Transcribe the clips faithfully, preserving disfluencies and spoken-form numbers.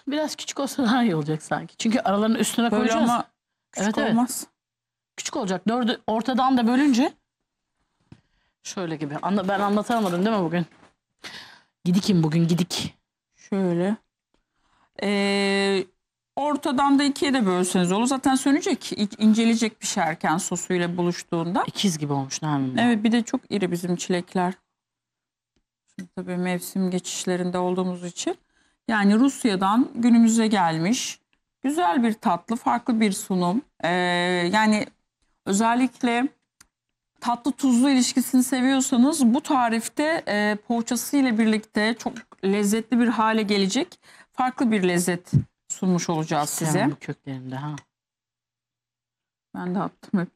Biraz küçük olsa daha iyi olacak sanki. Çünkü aralarının üstüne Böyle koyacağız. ama küçük evet, olmaz. Evet. Küçük olacak. Dördü ortadan da bölünce şöyle gibi. Anla, ben anlatamadım değil mi bugün? Gidikim bugün gidik. Şöyle. Ee, ortadan da ikiye de bölseniz olur. Zaten sönecek, inceleyecek pişerken sosuyla buluştuğunda. İkiz gibi olmuş Nermin. Evet, bir de çok iri bizim çilekler. Şimdi tabii mevsim geçişlerinde olduğumuz için. Yani Rusya'dan günümüze gelmiş. Güzel bir tatlı, farklı bir sunum. Ee, yani özellikle tatlı tuzlu ilişkisini seviyorsanız bu tarifte e, poğaçası ile birlikte çok lezzetli bir hale gelecek farklı bir lezzet sunmuş olacağız İstemem size. bu köklerinde ha. Ben de attım hep.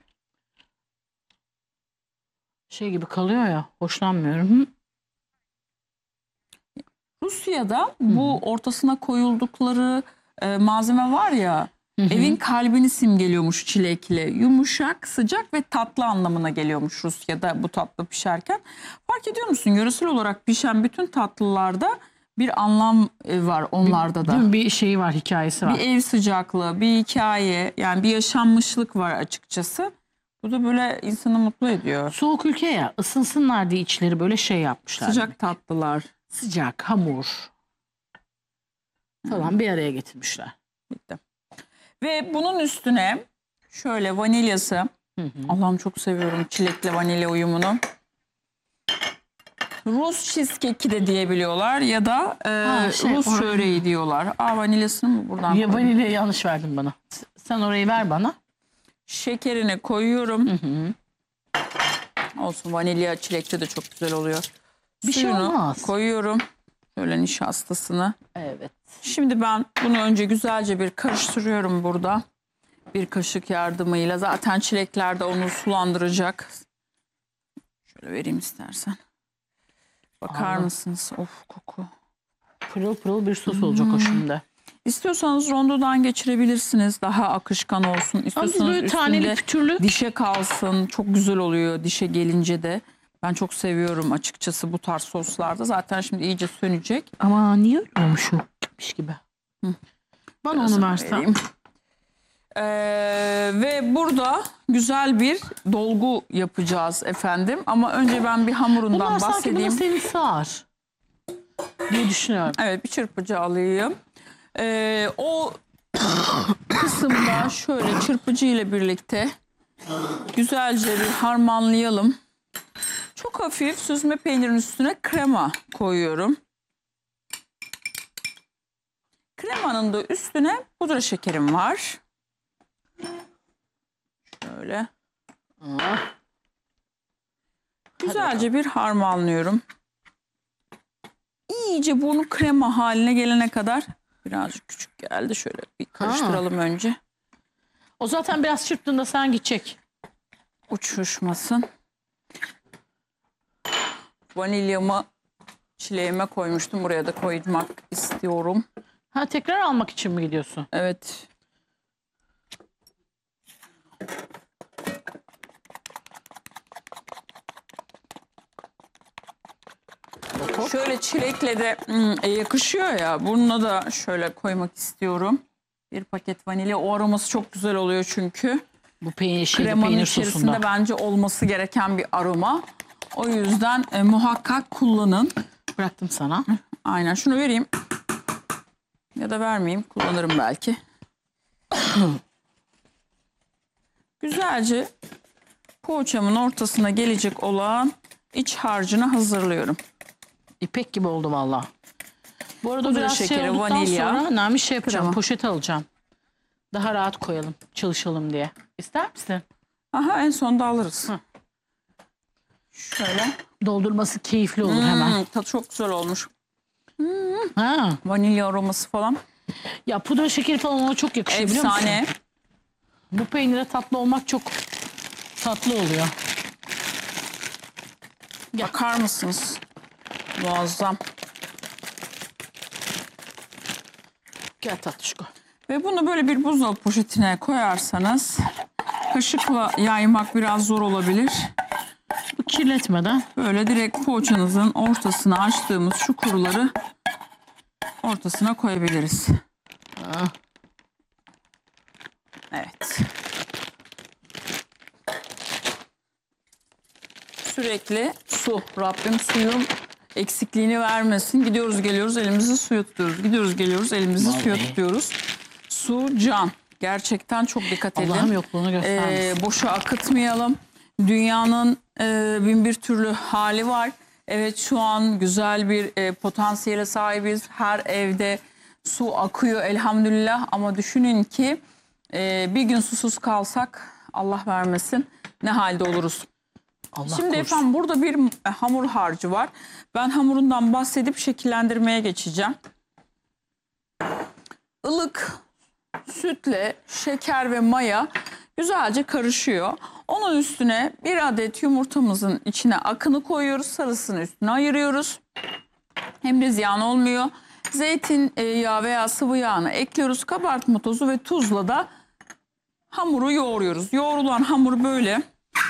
Şey gibi kalıyor ya, hoşlanmıyorum. Rusya'da bu ortasına koyuldukları e, malzeme var ya, Hı hı. evin kalbini simgeliyormuş çilekli. Yumuşak, sıcak ve tatlı anlamına geliyormuş Rusya'da bu tatlı pişerken. Fark ediyor musun? Yöresel olarak pişen bütün tatlılarda bir anlam e, var onlarda bir, da. Değil mi? Bir şeyi var, hikayesi var. Bir ev sıcaklığı, bir hikaye, yani bir yaşanmışlık var açıkçası. Bu da böyle insanı mutlu ediyor. Soğuk ülke ya, ısınsınlar diye içleri böyle şey yapmışlar. Sıcak demek. tatlılar. Sıcak, hamur falan hmm. bir araya getirmişler. Bitti. Ve bunun üstüne şöyle vanilyası. Hı hı. Allah'ım çok seviyorum çilekle vanilya uyumunu. Rus cheesecake'i de diyebiliyorlar ya da e, ha, şey, Rus or- çöreği diyorlar. Aa, vanilyasını mı buradan ya, vanilyayı yanlış verdin bana. Sen orayı ver bana. Şekerini koyuyorum. Hı hı. Olsun, vanilya çilekte de çok güzel oluyor. Bir Suyunu şey olmaz. koyuyorum. Şöyle nişastasını. Evet. Şimdi ben bunu önce güzelce bir karıştırıyorum burada. Bir kaşık yardımıyla. Zaten çilekler de onu sulandıracak. Şöyle vereyim istersen. Bakar Allah. mısınız? Of, koku. Pırıl pırıl bir sos hmm. olacak o şimdi. İstiyorsanız rondodan geçirebilirsiniz. Daha akışkan olsun. İstiyorsanız böyle taneli pütürlü dişe kalsın. Çok güzel oluyor dişe gelince de. Ben çok seviyorum açıkçası bu tarz soslarda. Zaten şimdi iyice sönecek. Ama niye öyle olmuş o gitmiş gibi. Hı. Bana onu versen. Ee, ve burada güzel bir dolgu yapacağız efendim. Ama önce ben bir hamurundan Bunlar bahsedeyim. Bunlar sanki seni sağar diye düşünüyorum. Evet, bir çırpıcı alayım. Ee, o kısımda şöyle çırpıcı ile birlikte güzelce bir harmanlayalım. Çok hafif süzme peynirin üstüne krema koyuyorum. Kremanın da üstüne pudra şekerim var. Şöyle. Ah. Güzelce bir harmanlıyorum. İyice bunu krema haline gelene kadar, birazcık küçük geldi, şöyle bir karıştıralım ha. önce. O zaten biraz çırptığında sen gidecek. Uçuşmasın. Vanilyamı çileğime koymuştum. Buraya da koymak istiyorum. Ha, tekrar almak için mi gidiyorsun? Evet. Şöyle çilekle de hmm, yakışıyor ya. Bununla da şöyle koymak istiyorum. Bir paket vanilya. O aroması çok güzel oluyor çünkü. Bu peynir, şeyde, kremanın peynir içerisinde sosunda bence olması gereken bir aroma. O yüzden e, muhakkak kullanın. Bıraktım sana. Aynen, şunu vereyim. Ya da vermeyeyim. Kullanırım belki. Güzelce poğaçamın ortasına gelecek olan iç harcını hazırlıyorum. İpek gibi oldu vallahi. Bu arada pudra biraz şekeri, şey olduktan vanilya. sonra Nermin şey yapacağım. Krema. Poşet alacağım. Daha rahat koyalım. Çalışalım diye. İster misin? Aha, en sonda alırız. Hı. Şöyle. Doldurması keyifli olur hmm, hemen. Tadı çok güzel olmuş. Hmm. Ha. Vanilya aroması falan. Ya pudra şekeri falan ona çok yakışıyor. Efsane. Bu peynire tatlı olmak çok tatlı oluyor. Bakar mısınız? Muazzam. Gel tatlışko. Ve bunu böyle bir buzdolabı poşetine koyarsanız kaşıkla yaymak biraz zor olabilir. Bu kirletmeden böyle direkt poğaçanızın ortasına açtığımız şu kuruları ortasına koyabiliriz. Sürekli su. Rabbim suyun eksikliğini vermesin. Gidiyoruz geliyoruz elimizi suya tutuyoruz. Gidiyoruz geliyoruz elimizi Vallahi. suya tutuyoruz. Su can. Gerçekten çok dikkat edin. Allah'ım yokluğunu göstermesin. Ee, boşa akıtmayalım. Dünyanın e, bin bir türlü hali var. Evet, şu an güzel bir e, potansiyele sahibiz. Her evde su akıyor elhamdülillah. Ama düşünün ki e, bir gün susuz kalsak Allah vermesin ne halde oluruz. Allah Şimdi korusun. efendim burada bir e, hamur harcı var. Ben hamurundan bahsedip şekillendirmeye geçeceğim. Ilık sütle şeker ve maya güzelce karışıyor. Onun üstüne bir adet yumurtamızın içine akını koyuyoruz. Sarısını üstüne ayırıyoruz. Hem de ziyan olmuyor. Zeytin e, yağı veya sıvı yağını ekliyoruz. Kabartma tozu ve tuzla da hamuru yoğuruyoruz. Yoğrulan hamur böyle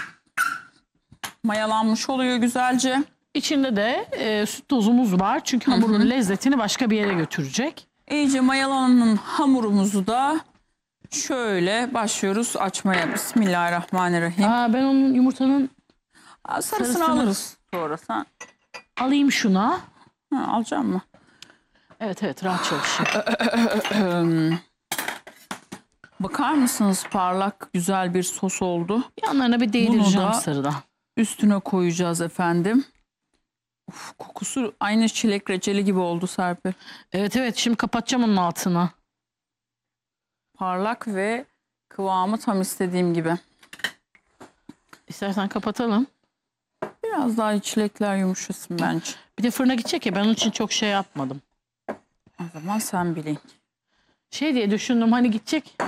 mayalanmış oluyor güzelce. İçinde de e, süt tozumuz var. Çünkü hamurun lezzetini başka bir yere götürecek. İyice mayalanan hamurumuzu da şöyle başlıyoruz açmaya. Bismillahirrahmanirrahim. Aa, ben onun yumurtanın Aa, sarısını, sarısını- alırız sonra. Sen alayım şuna. ha, alacak mı? Evet evet rahat çalışayım. Bakar mısınız, parlak güzel bir sos oldu. Yanlarına bir değdireceğim Bunu da- sarıdan. Üstüne koyacağız efendim. Uf, kokusu aynı çilek reçeli gibi oldu Serpil. Evet evet şimdi kapatacağım onun altını. Parlak ve kıvamı tam istediğim gibi. İstersen kapatalım. Biraz daha çilekler yumuşasın bence. Bir de fırına gidecek ya ben onun için çok şey yapmadım. O zaman sen bilin. Şey diye düşündüm hani gidecek.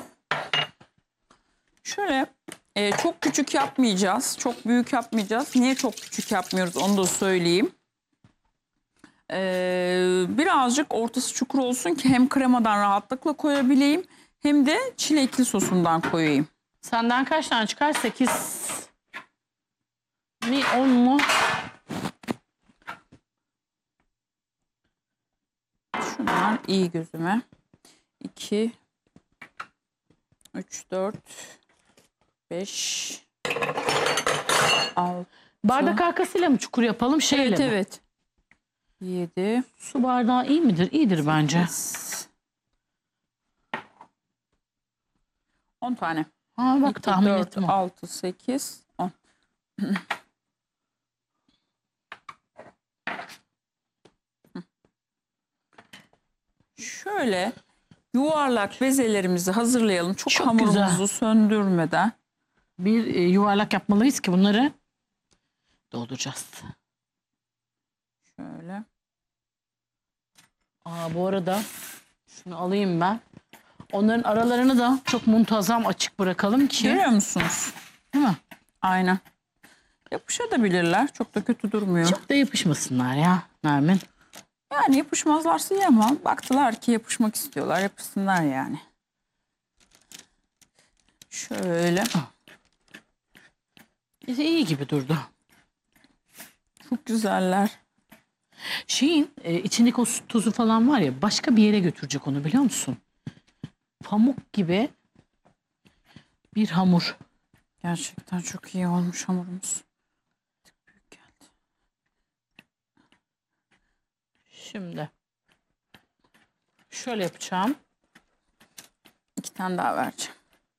Şöyle e, çok küçük yapmayacağız. Çok büyük yapmayacağız. Niye çok küçük yapmıyoruz onu da söyleyeyim. Ee, birazcık ortası çukur olsun ki hem kremadan rahatlıkla koyabileyim hem de çilekli sosundan koyayım. Senden kaç tane çıkar? sekiz mi on mu? Şunlar iyi gözüme. iki, üç, dört, beş, altı. Bardak arkasıyla mı çukur yapalım şeyle Evet mi? evet. yedi. Su bardağı iyi midir? İyidir bence. on tane. Ha bak iki, tahmin dört, ettim. o. altı, sekiz, on. Şöyle yuvarlak bezelerimizi hazırlayalım. Çok, Çok hamurumuzu güzel. söndürmeden. Bir e, yuvarlak yapmalıyız ki bunları dolduracağız. Şöyle. Aa, bu arada şunu alayım ben. Onların aralarını da çok muntazam açık bırakalım ki. Görüyor musunuz? Değil mi? Aynen. Yapışabilirler. Çok da kötü durmuyor. Çok da yapışmasınlar ya Nermin. Yani yapışmazlarsa iyi ama baktılar ki yapışmak istiyorlar. Yapışsınlar yani. Şöyle. İşte iyi gibi durdu. Çok güzeller. Şeyin e, içindeki o süt tozu falan var ya başka bir yere götürecek onu biliyor musun? Pamuk gibi bir hamur. Gerçekten çok iyi olmuş hamurumuz. Büyük geldi. Şimdi şöyle yapacağım. İki tane daha vereceğim.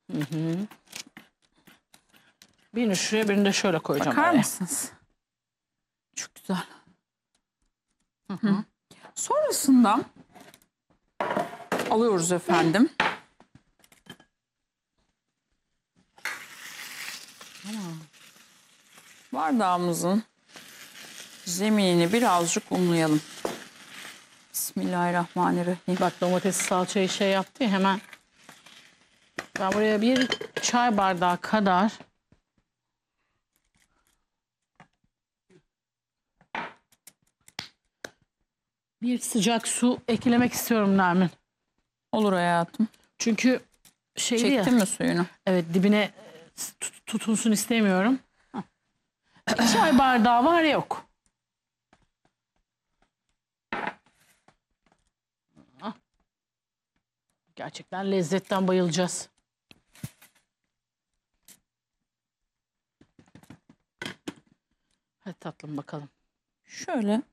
Birini şuraya birini de şöyle koyacağım. Bakar araya. mısınız? Çok güzel. Hı hı. Sonrasında alıyoruz efendim. Bardağımızın zeminini birazcık unlayalım. Bismillahirrahmanirrahim. Bak domatesi salçayı şey yaptı ya hemen. Ben buraya bir çay bardağı kadar bir sıcak su eklemek istiyorum Nermin. Olur hayatım. Çünkü şeydi ya. Çektin mi suyunu? Evet dibine e, tut- tutunsun istemiyorum. Hah. Bir çay bardağı var yok. Ah. Gerçekten lezzetten bayılacağız. tatlım bakalım. Şöyle.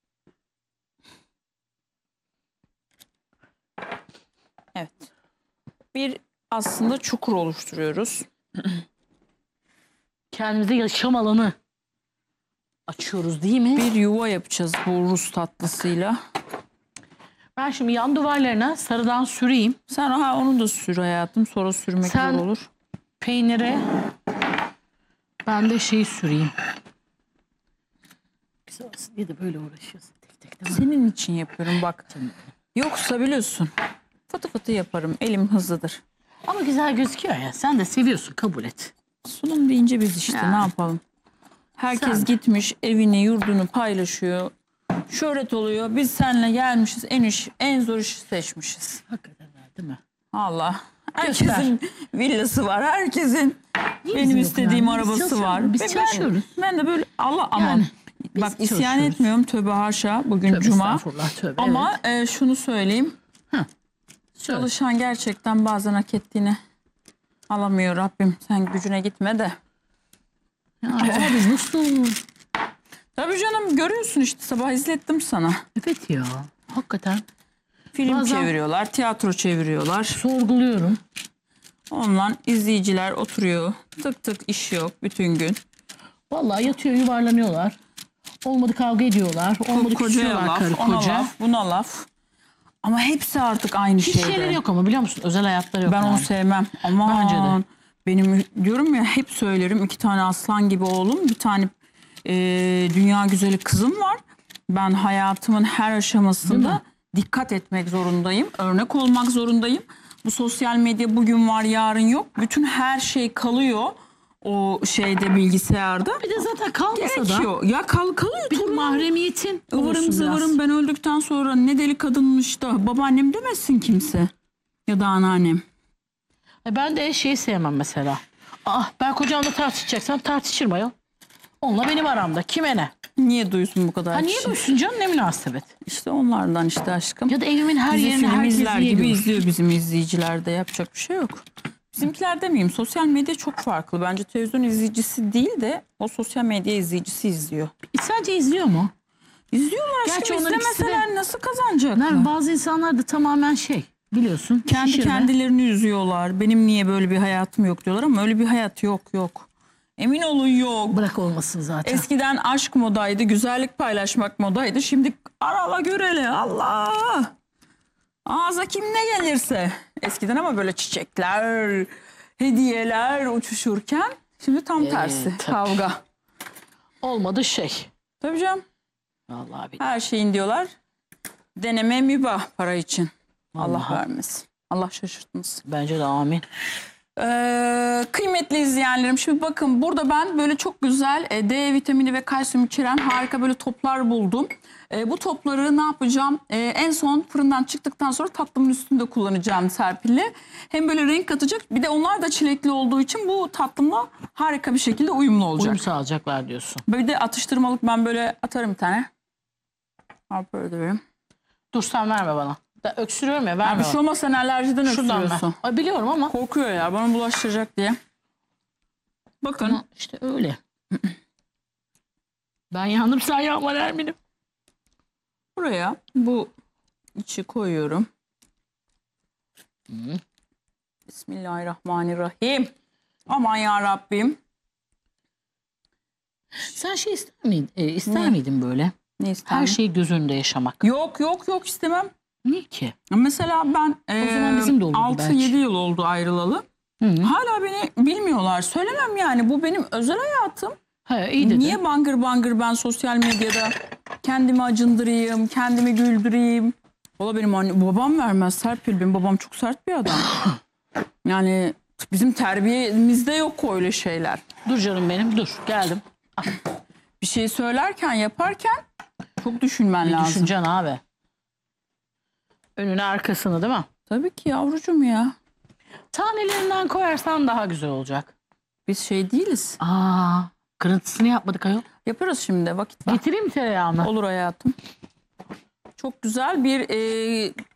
Evet. Bir aslında çukur oluşturuyoruz. Kendimize yaşam alanı açıyoruz değil mi? Bir yuva yapacağız bu Rus tatlısıyla. Ben şimdi yan duvarlarına sarıdan süreyim. Sen ha onu da sür hayatım. Sonra sürmek Sen- zor olur. Peynire ben de şeyi süreyim. Güzel olsun diye de böyle uğraşıyorsun tek tek değil mi? Senin için yapıyorum bak. Yoksa biliyorsun. Fıtı fıtı yaparım. Elim hızlıdır. Ama güzel gözüküyor ya. Sen de seviyorsun, kabul et. Sunum deyince biz işte Yani. ne yapalım. Herkes Sen- gitmiş evini yurdunu paylaşıyor. Şöhret oluyor. Biz seninle gelmişiz. En iş, en zor işi seçmişiz. Hakikaten öyle değil mi? Allah. Herkesin villası var. Herkesin Niye benim bizim yok istediğim yani? Biz arabası çalışıyoruz, var. biz Ve çalışıyoruz. Ben, ben de böyle Allah aman. Yani biz Bak isyan çalışıyoruz. etmiyorum. Tövbe haşa. Bugün Tövbe cuma. estağfurullah, tövbe. Ama e, şunu söyleyeyim. evet. Çalışan gerçekten bazen hak ettiğini alamıyor Rabbim. Sen gücüne gitme de. Ya, abi nasıl? Tabii canım görüyorsun işte sabah izlettim sana. Evet ya. Hakikaten Film Bazen- çeviriyorlar, tiyatro çeviriyorlar. sorguluyorum. Ondan izleyiciler oturuyor. Tık tık iş yok bütün gün. Vallahi yatıyor, yuvarlanıyorlar. Olmadı kavga ediyorlar. Olmadı Kocaya küsüyorlar laf, karı ona koca. laf, buna laf. Ama hepsi artık aynı Hiç şeyde. şeyleri yok ama biliyor musun? Özel hayatları yok. Ben onu yani. sevmem. Aman. Bence de. Benim diyorum ya hep söylerim iki tane aslan gibi oğlum, bir tane e, dünya güzeli kızım var. Ben hayatımın her Değil mi? aşamasında dikkat etmek zorundayım. Örnek olmak zorundayım. Bu sosyal medya bugün var yarın yok. Bütün her şey kalıyor o şeyde bilgisayarda. Bir de zaten kalmasa da Gerekiyor. Ya kal kalıyor. bir de torunum. mahremiyetin Ivırım olursun biraz. zıvırım ben öldükten sonra ne deli kadınmış da babaannem demesin kimse. Ya da anneannem. E Ben de şeyi sevmem mesela. Ah ben kocamla tartışacaksam tartışırma ya. Onunla benim aramda. Kime ne? Niye duysun bu kadar Ha niye kişi? duysun canım, ne münasebet. İşte onlardan işte aşkım. Ya da evimin her Bizi yerine film herkes izler gibi yiyebilir. izliyor bizim izleyiciler de, yapacak bir şey yok. Bizimkiler demeyeyim, sosyal medya çok farklı. Bence televizyon izleyicisi değil de o sosyal medya izleyicisi izliyor. Sadece izliyor mu? İzliyorlar Gerçi aşkım, onların ikisi izlemeseler nasıl kazanacaklar? Yani bazı insanlar da tamamen şey biliyorsun. Kendi şişirme. kendilerini üzüyorlar. Benim niye böyle bir hayatım yok diyorlar ama öyle bir hayat yok yok. Emin olun yok. Bırak olmasın zaten. Eskiden aşk modaydı, güzellik paylaşmak modaydı. Şimdi arala görele Allah. Ağza kim ne gelirse. Eskiden ama böyle çiçekler, hediyeler uçuşurken şimdi tam tersi. tabii. Kavga. Olmadı şey. Tabii canım. Vallahi bir. Her şeyin diyorlar. Deneme mübah para için. Allah Vallahi. vermesin. Allah şaşırtmasın. Bence de amin. Ee, kıymetli izleyenlerim, şimdi bakın burada ben böyle çok güzel e, D vitamini ve kalsiyum içeren harika böyle toplar buldum. E, bu topları ne yapacağım? E, en son fırından çıktıktan sonra tatlımın üstünde kullanacağım Serpil'le. Hem böyle renk katacak, bir de onlar da çilekli olduğu için bu tatlımla harika bir şekilde uyumlu olacak. Uyum sağlayacaklar diyorsun. Bir de atıştırmalık ben böyle atarım bir tane. Al böyle de vereyim. Dur sen verme bana. Da öksürüyorum ya, verme Bir şey bana. olmaz, sen alerjiden Şuradan ver. öksürüyorsun. Ay, biliyorum ama. Korkuyor ya bana bulaştıracak diye. Bakın. Ama işte öyle. Ben yandım, sen yanma Nermin'im. Buraya bu içi koyuyorum. Hı. Bismillahirrahmanirrahim. Aman ya Rabbim. Sen şey ister miydin, e, ister Ne? miydin böyle? Ne isterim? Her şeyi göz önünde yaşamak. Yok yok yok istemem. Niye ki? Mesela ben O zaman bizim de olurdu altı belki. yedi yıl oldu ayrılalı. Hı -hı. Hala beni bilmiyorlar. Söylemem yani, bu benim özel hayatım. He, iyi dedin. Niye bangır bangır ben sosyal medyada kendimi acındırayım, kendimi güldüreyim? Valla benim anne, babam vermez Serpil. Benim babam çok sert bir adam. Yani bizim terbiyemizde yok öyle şeyler. Dur canım benim, dur geldim. Bir şey söylerken, yaparken çok düşünmen Bir lazım. düşüneceksin abi. Önüne arkasını değil mi? Tabii ki yavrucuğum ya. Tanelerinden koyarsan daha güzel olacak. Biz şey değiliz. Aa, kırıntısını yapmadık ayol. Yaparız şimdi, vakit var. Getireyim mi tereyağını? Olur hayatım. Çok güzel bir e,